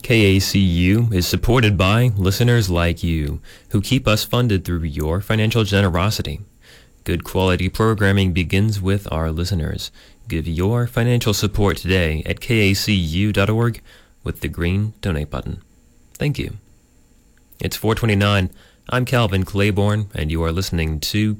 KACU is supported by listeners like you, who keep us funded through your financial generosity. Good quality programming begins with our listeners. Give your financial support today at kacu.org with the green donate button. Thank you. It's 4:29. I'm Calvin Claiborne, and you are listening to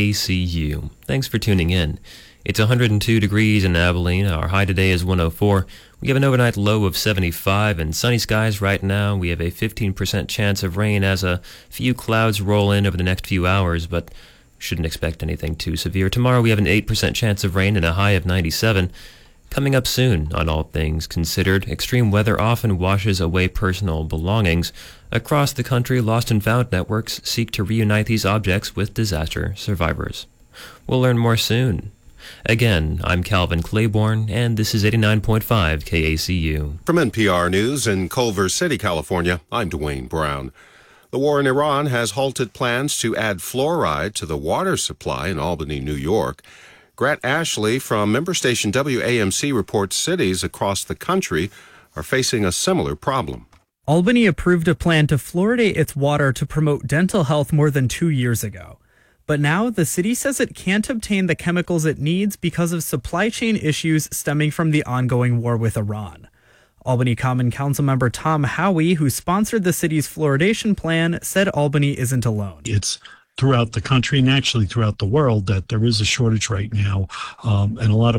KACU. Thanks for tuning in. It's 102 degrees in Abilene. Our high today is 104. We have an overnight low of 75 and sunny skies right now. We have a 15% chance of rain as a few clouds roll in over the next few hours, but shouldn't expect anything too severe. Tomorrow we have an 8% chance of rain and a high of 97. Coming up soon, on All Things Considered, extreme weather often washes away personal belongings. Across the country, lost and found networks seek to reunite these objects with disaster survivors. We'll learn more soon. Again, I'm Calvin Claiborne, and this is 89.5 KACU. From NPR News in Culver City, California, I'm Dwayne Brown. The war in Iran has halted plans to add fluoride to the water supply in Albany, New York. Grant Ashley from member station WAMC reports cities across the country are facing a similar problem. Albany approved a plan to fluoridate its water to promote dental health more than 2 years ago. But now the city says it can't obtain the chemicals it needs because of supply chain issues stemming from the ongoing war with Iran. Albany Common Council member Tom Howie, who sponsored the city's fluoridation plan, said Albany isn't alone. It's throughout the country and actually throughout the world that there is a shortage right now, and a lot of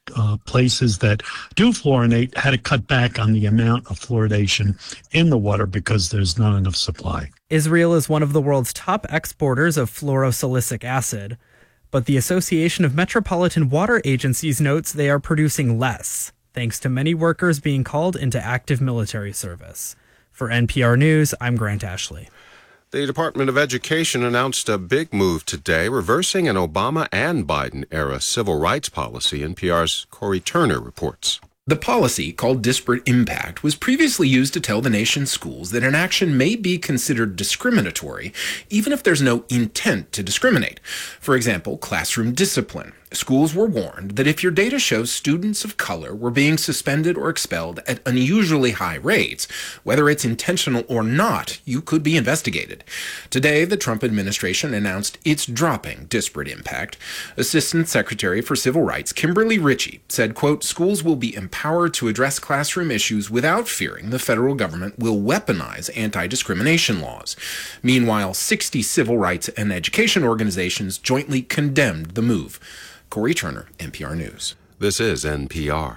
places that do fluorinate had to cut back on the amount of fluoridation in the water because there's not enough supply. Israel is one of the world's top exporters of fluorosilicic acid, but the Association of Metropolitan Water Agencies notes they are producing less, thanks to many workers being called into active military service. For NPR News, I'm Grant Ashley. The Department of Education announced a big move today, reversing an Obama and Biden-era civil rights policy. NPR's Corey Turner reports. The policy, called disparate impact, was previously used to tell the nation's schools that an action may be considered discriminatory, even if there's no intent to discriminate. For example, classroom discipline. Schools were warned that if your data shows students of color were being suspended or expelled at unusually high rates, whether it's intentional or not, you could be investigated. Today, the Trump administration announced it's dropping disparate impact. Assistant Secretary for Civil Rights Kimberly Ritchie said, quote, schools will be empowered to address classroom issues without fearing the federal government will weaponize anti-discrimination laws. Meanwhile, 60 civil rights and education organizations jointly condemned the move. Corey Turner, NPR News. This is NPR.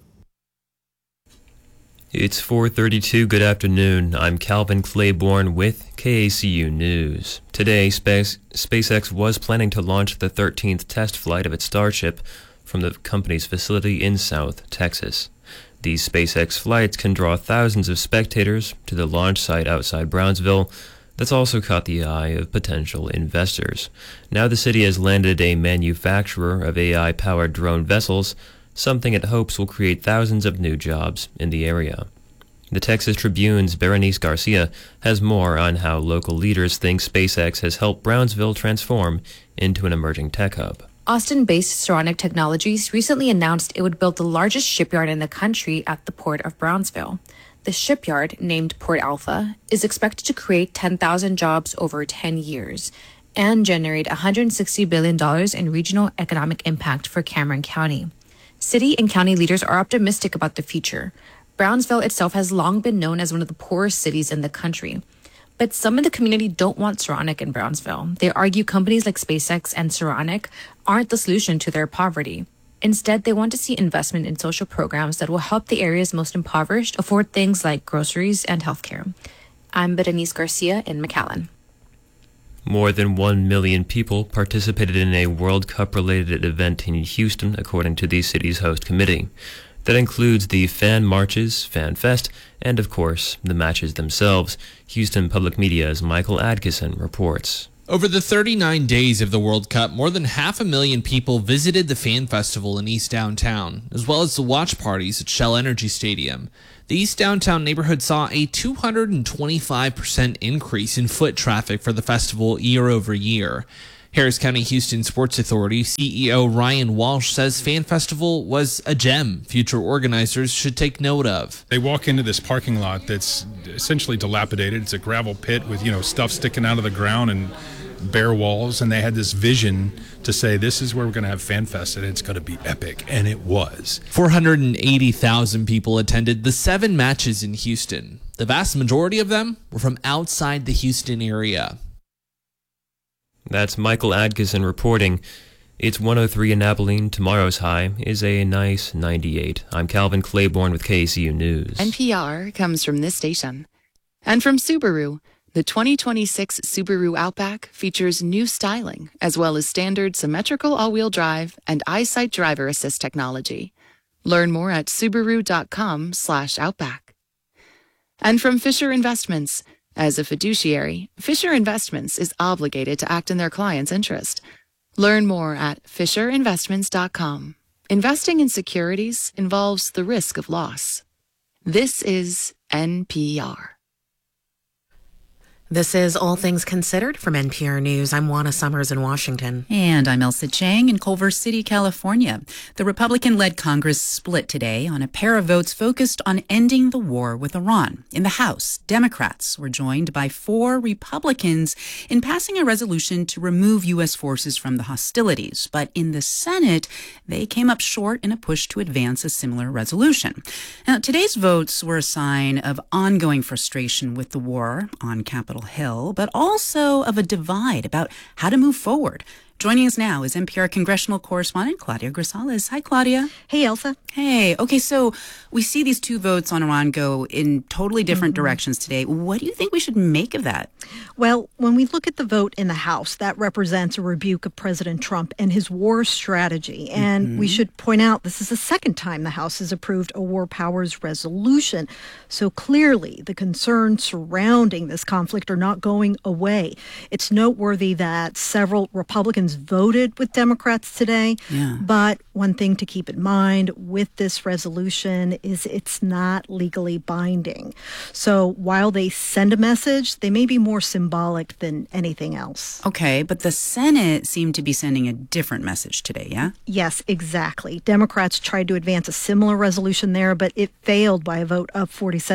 It's 4:32. Good afternoon. I'm Calvin Claiborne with KACU News. Today, SpaceX was planning to launch the 13th test flight of its Starship from the company's facility in South Texas. These SpaceX flights can draw thousands of spectators to the launch site outside Brownsville. That's also caught the eye of potential investors. Now the city has landed a manufacturer of AI-powered drone vessels, something it hopes will create thousands of new jobs in the area. The Texas Tribune's Berenice Garcia has more on how local leaders think SpaceX has helped Brownsville transform into an emerging tech hub. Austin-based Saronic Technologies recently announced it would build the largest shipyard in the country at the port of Brownsville. The shipyard, named Port Alpha, is expected to create 10,000 jobs over 10 years and generate $160 billion in regional economic impact for Cameron County. City and county leaders are optimistic about the future. Brownsville itself has long been known as one of the poorest cities in the country. But some in the community don't want Saronic in Brownsville. They argue companies like SpaceX and Saronic aren't the solution to their poverty. Instead, they want to see investment in social programs that will help the area's most impoverished afford things like groceries and healthcare. I'm Berenice Garcia in McAllen. More than 1 million people participated in a World Cup-related event in Houston, according to the city's host committee. That includes the fan marches, Fan Fest, and, of course, the matches themselves. Houston Public Media's Michael Adkisson reports. Over the 39 days of the World Cup, more than 500,000 people visited the Fan Festival in East Downtown, as well as the watch parties at Shell Energy Stadium. The East Downtown neighborhood saw a 225% increase in foot traffic for the festival year over year. Harris County Houston Sports Authority CEO Ryan Walsh says Fan Festival was a gem future organizers should take note of. They walk into this parking lot that's essentially dilapidated. It's a gravel pit with, stuff sticking out of the ground and bare walls, and they had this vision to say, this is where we're going to have Fan Fest, and it's going to be epic, and it was. 480,000 people attended the 7 matches in Houston. The vast majority of them were from outside the Houston area. That's Michael Adkison reporting. It's 103 in Abilene. Tomorrow's high is a nice 98. I'm Calvin Claiborne with KCU News. NPR comes from this station. And from Subaru, the 2026 Subaru Outback features new styling, as well as standard symmetrical all-wheel drive and EyeSight driver assist technology. Learn more at Subaru.com/Outback. And from Fisher Investments. As a fiduciary, Fisher Investments is obligated to act in their client's interest. Learn more at FisherInvestments.com. Investing in securities involves the risk of loss. This is NPR. This is All Things Considered from NPR News. I'm Juana Summers in Washington. And I'm Elsa Chang in Culver City, California. The Republican-led Congress split today on a pair of votes focused on ending the war with Iran. In the House, Democrats were joined by 4 Republicans in passing a resolution to remove U.S. forces from the hostilities. But in the Senate, they came up short in a push to advance a similar resolution. Now, today's votes were a sign of ongoing frustration with the war on Capitol Hill, but also of a divide about how to move forward. Joining us now is NPR congressional correspondent Claudia Grisales. Hi, Claudia. Hey, Elsa. Hey. Okay, so we see these 2 votes on Iran go in totally different directions today. What do you think we should make of that? Well, when we look at the vote in the House, that represents a rebuke of President Trump and his war strategy. And we should point out this is the second time the House has approved a war powers resolution. So clearly, the concerns surrounding this conflict are not going away. It's noteworthy that several Republicans voted with Democrats today. Yeah. But one thing to keep in mind with this resolution is it's not legally binding. So while they send a message, they may be more symbolic than anything else. Okay, but the Senate seemed to be sending a different message today, yeah? Yes, exactly. Democrats tried to advance a similar resolution there, but it failed by a vote of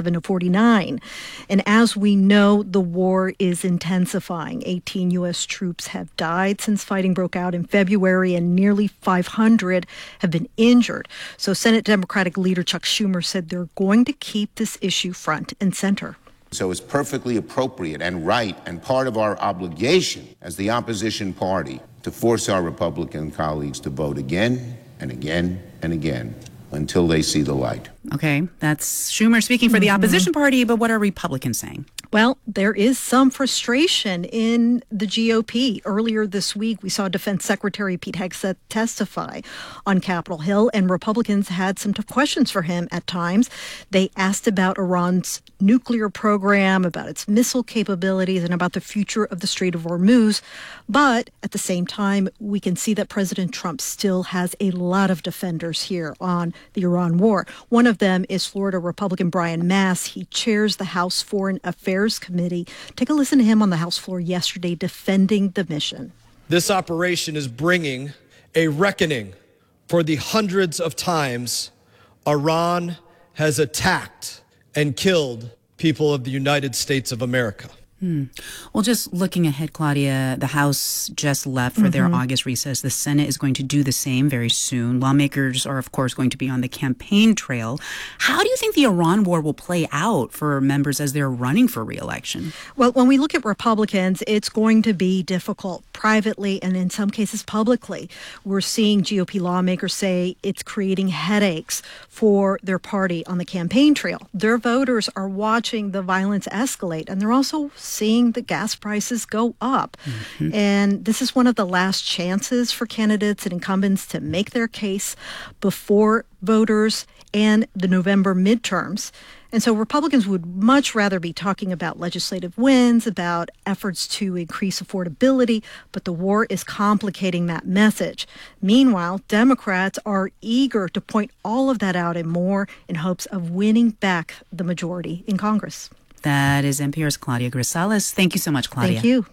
47-49. And as we know, the war is intensifying. 18 U.S. troops have died since fighting broke out in February, and nearly 500 have been injured. So Senate Democratic leader Chuck Schumer said they're going to keep this issue front and center. So it's perfectly appropriate and right and part of our obligation as the opposition party to force our Republican colleagues to vote again and again and again until they see the light. Okay, that's Schumer speaking for the opposition party, but what are Republicans saying? Well, there is some frustration in the GOP. Earlier this week, we saw Defense Secretary Pete Hegseth testify on Capitol Hill, and Republicans had some tough questions for him at times. They asked about Iran's nuclear program, about its missile capabilities, and about the future of the Strait of Hormuz. But at the same time, we can see that President Trump still has a lot of defenders here on the Iran war. One of them is Florida Republican Brian Mast. He chairs the House Foreign Affairs Committee. Take a listen to him on the House floor yesterday defending the mission. This operation is bringing a reckoning for the hundreds of times Iran has attacked and killed people of the United States of America. Well, just looking ahead, Claudia, the House just left for their August recess. The Senate is going to do the same very soon. Lawmakers are, of course, going to be on the campaign trail. How do you think the Iran war will play out for members as they're running for re-election? Well, when we look at Republicans, it's going to be difficult privately and in some cases publicly. We're seeing GOP lawmakers say it's creating headaches for their party on the campaign trail. Their voters are watching the violence escalate, and they're also seeing the gas prices go up. And this is one of the last chances for candidates and incumbents to make their case before voters and the November midterms. And so Republicans would much rather be talking about legislative wins, about efforts to increase affordability, but the war is complicating that message. Meanwhile, Democrats are eager to point all of that out and more in hopes of winning back the majority in Congress. That is NPR's Claudia Grisales. Thank you so much, Claudia. Thank you.